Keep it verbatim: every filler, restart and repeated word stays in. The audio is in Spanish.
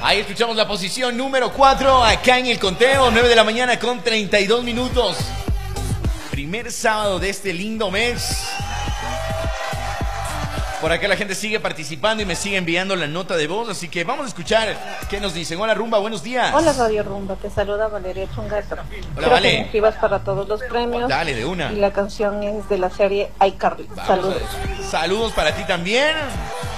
Ahí escuchamos la posición número cuatro, acá en el conteo, nueve de la mañana con treinta y dos minutos. Primer sábado de este lindo mes. Por acá la gente sigue participando y me sigue enviando la nota de voz, así que vamos a escuchar qué nos dicen. Hola Rumba, buenos días. Hola Radio Rumba, te saluda Valeria Chungato. Hola, Quiero Vale. que me inscribas para todos los premios. Dale, de una. Y la canción es de la serie iCarly. Vamos Saludos. a ver. Saludos para ti también.